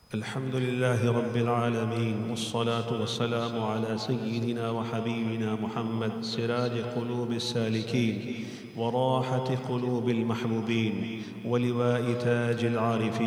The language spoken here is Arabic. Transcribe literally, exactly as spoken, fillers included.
الحمد لله رب العالمين، والصلاة والسلام على سيدنا وحبيبنا محمد، سراج قلوب السالكين وراحة قلوب المحبوبين ولواء تاج العارفين.